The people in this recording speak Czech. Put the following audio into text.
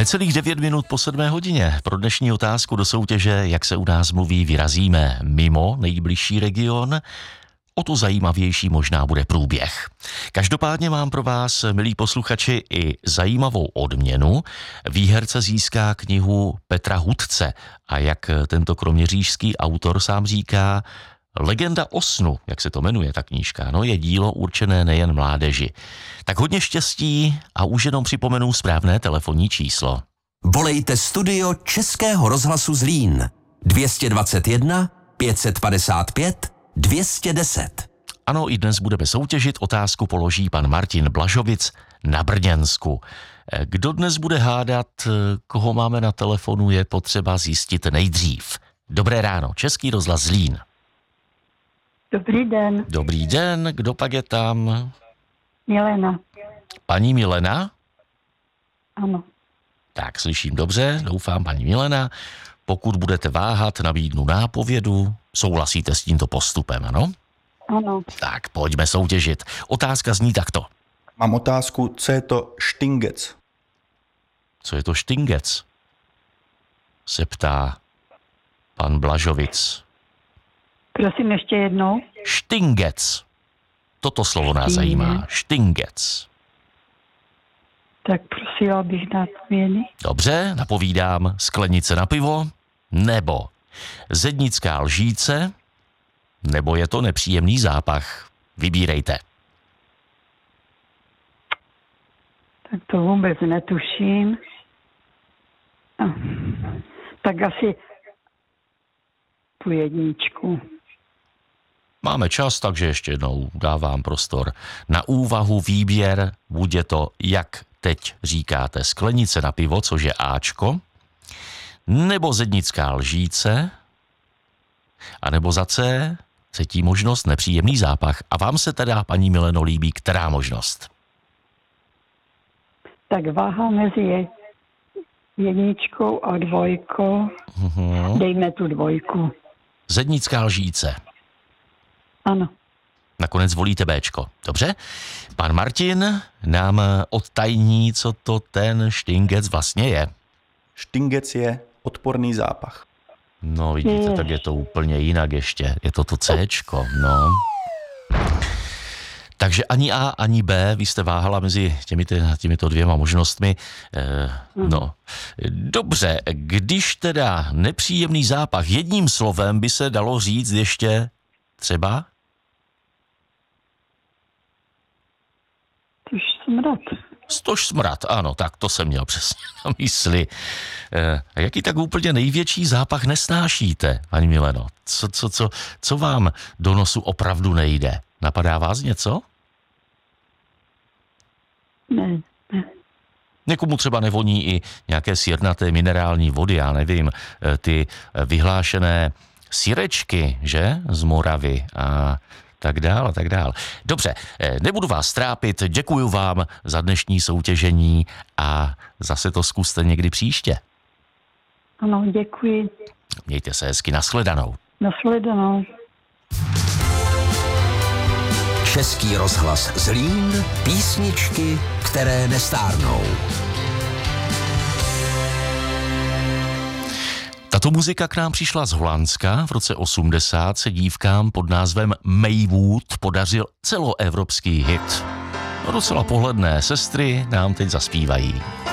Necelých 9 minut po 7 hodině. Pro dnešní otázku do soutěže, jak se u nás mluví, vyrazíme mimo nejbližší region. O to zajímavější možná bude průběh. Každopádně mám pro vás, milí posluchači, i zajímavou odměnu. Výherce získá knihu Petra Hudce a jak tento kroměřížský autor sám říká, Legenda o snu, jak se to jmenuje ta knížka, je dílo určené nejen mládeži. Tak hodně štěstí a už jenom připomenu správné telefonní číslo. Volejte studio Českého rozhlasu Zlín 221 555 210. Ano, i dnes budeme soutěžit, otázku položí pan Martin Blažovic na Brněnsku. Kdo dnes bude hádat, koho máme na telefonu, je potřeba zjistit nejdřív. Dobré ráno, Český rozhlas Zlín. Dobrý den. Dobrý den, kdo pak je tam? Milena. Paní Milena? Ano. Tak, slyším dobře, doufám, paní Milena. Pokud budete váhat, nabídnu nápovědu. Souhlasíte s tímto postupem, ano? Ano. Tak, pojďme soutěžit. Otázka zní takto. Mám otázku, co je to štingec? Co je to štingec? Se ptá pan Blažovic. Prosím ještě jednou. Štingec. Toto slovo nás zajímá. Štingec. Tak prosila bych na odpovědi. Dobře, napovídám sklenice na pivo, nebo zednická lžíce, nebo je to nepříjemný zápach. Vybírejte. Tak to vůbec netuším. Tak asi tu jedničku. Máme čas, takže ještě jednou dávám prostor na úvahu, výběr. Bude to, jak teď říkáte, sklenice na pivo, což je Ačko, nebo zednická lžíce, anebo za C, třetí možnost, nepříjemný zápach. A vám se teda, paní Mileno, líbí která možnost? Tak váha mezi jedničkou a dvojkou. Dejme tu dvojku. Zednická lžíce. Ano. Nakonec volíte Bčko. Dobře? Pan Martin nám odtajní, co to ten štingec vlastně je. Štingec je odporný zápach. No vidíte, tak je to úplně jinak ještě. Je to Cčko, no. Takže ani A, ani B, vy jste váhala mezi těmito dvěma možnostmi. No, dobře, když teda nepříjemný zápach, jedním slovem by se dalo říct ještě třeba? Tož smrad. Stož smrad, ano, tak to jsem měl přesně na mysli. Jaký tak úplně největší zápach nesnášíte, paní Mileno? Co vám do nosu opravdu nejde? Napadá vás něco? Ne. Někomu třeba nevoní i nějaké sirnaté minerální vody, já nevím, ty vyhlášené syrečky, že? Z Moravy a tak dál a tak dál. Dobře, nebudu vás trápit, děkuju vám za dnešní soutěžení a zase to zkuste někdy příště. Ano, děkuji. Mějte se hezky, nashledanou. Nashledanou. Český rozhlas Zlín, písničky, které nestárnou. Tato muzika k nám přišla z Holandska. V roce 80 se dívkám pod názvem Maywood podařil celoevropský hit. Docela pohledné sestry nám teď zaspívají.